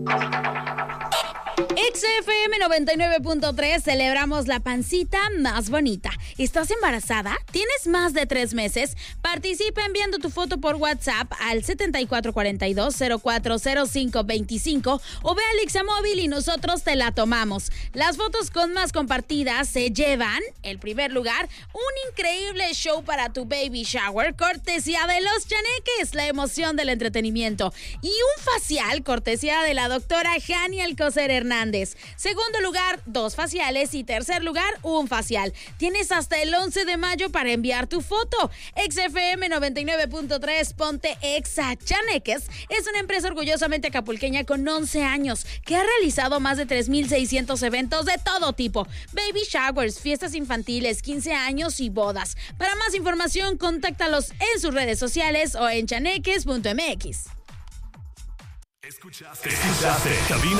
XFM 99.3, celebramos la pancita más bonita. ¿Estás embarazada? ¿Tienes más de 3 meses? Participa enviando tu foto por WhatsApp al 7442-040525 o ve a Lixa Móvil y nosotros te la tomamos. Las fotos con más compartidas se llevan, el primer lugar, un increíble show para tu baby shower, cortesía de Los Chaneques, la emoción del entretenimiento, y un facial, cortesía de la doctora Jani Alcocer Hernández. Segundo lugar, 2 faciales y tercer lugar, un facial. Tienes hasta el 11 de mayo para enviar tu foto. XFM 99.3, ponte Exa. Chaneques es una empresa orgullosamente acapulqueña con 11 años que ha realizado más de 3,600 eventos de todo tipo: baby showers, fiestas infantiles, 15 años y bodas. Para más información, contáctalos en sus redes sociales o en chaneques.mx. Escuchaste Cabina